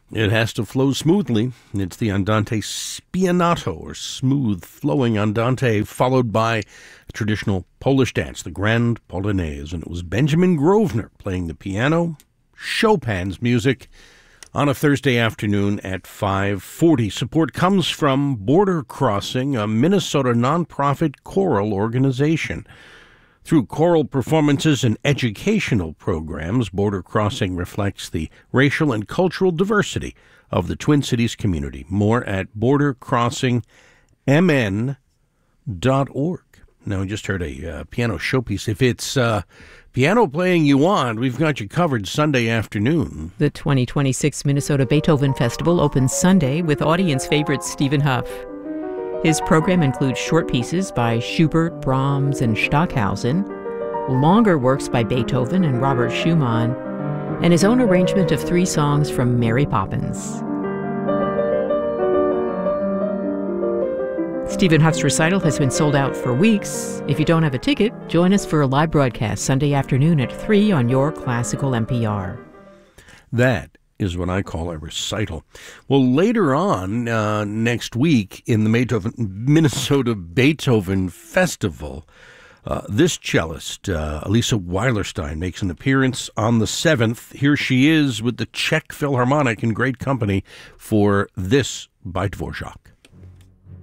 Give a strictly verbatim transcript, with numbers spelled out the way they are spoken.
It has to flow smoothly. It's the Andante spianato, or smooth-flowing Andante, followed by a traditional Polish dance, the Grand Polonaise. And it was Benjamin Grosvenor playing the piano, Chopin's music, on a Thursday afternoon at five forty. Support comes from Border Crossing, a Minnesota nonprofit choral organization. Through choral performances and educational programs, Border Crossing reflects the racial and cultural diversity of the Twin Cities community. More at border crossing m n dot org. Now, we just heard a uh, piano showpiece. If it's uh, piano playing you want, we've got you covered Sunday afternoon. The twenty twenty-six Minnesota Beethoven Festival opens Sunday with audience favorite Stephen Huff. His program includes short pieces by Schubert, Brahms, and Stockhausen, longer works by Beethoven and Robert Schumann, and his own arrangement of three songs from Mary Poppins. Stephen Huff's recital has been sold out for weeks. If you don't have a ticket, join us for a live broadcast Sunday afternoon at three on your classical N P R. That is what I call a recital. Well, later on uh, next week in the Beethoven, Minnesota Beethoven Festival, uh, this cellist, uh, Elisa Weilerstein, makes an appearance on the seventh. Here she is with the Czech Philharmonic in great company for this by Dvorak.